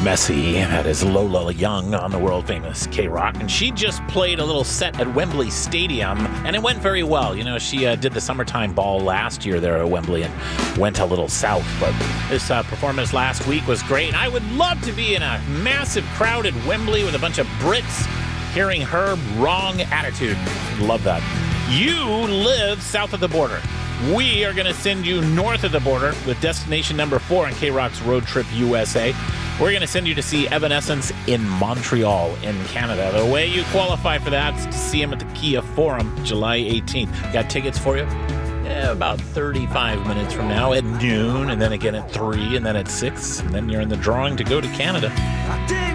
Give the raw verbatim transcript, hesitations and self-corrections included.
Messi had his Lola Young on the world-famous K-Rock, and she just played a little set at Wembley Stadium, and it went very well. You know, she uh, did the summertime ball last year there at Wembley and went a little south, but this uh, performance last week was great. And I would love to be in a massive crowd at Wembley with a bunch of Brits hearing her wrong attitude. Love that. You live south of the border. We are going to send you north of the border with destination number four on K-Rock's Road Trip U S A. We're going to send you to see Evanescence in Montreal in Canada. The way you qualify for that is to see them at the Kia Forum July eighteenth. Got tickets for you? Yeah, about thirty-five minutes from now at noon, and then again at three, and then at six, and then you're in the drawing to go to Canada.